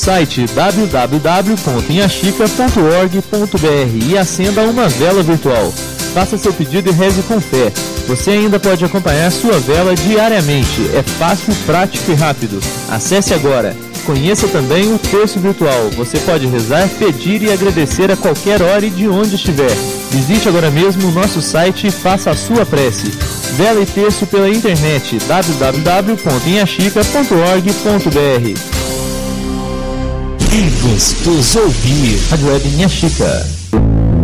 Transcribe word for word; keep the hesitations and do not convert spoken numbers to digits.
Site w w w ponto inhaxica ponto org ponto b r e acenda uma vela virtual. Faça seu pedido e reze com fé. Você ainda pode acompanhar sua vela diariamente. É fácil, prático e rápido. Acesse agora. Conheça também o terço virtual. Você pode rezar, pedir e agradecer a qualquer hora e de onde estiver. Visite agora mesmo o nosso site e faça a sua prece. Vela e terço pela internet. w w w ponto inhaxica ponto org ponto b r. É gostoso ouvir. Rádio Web Inhaxica.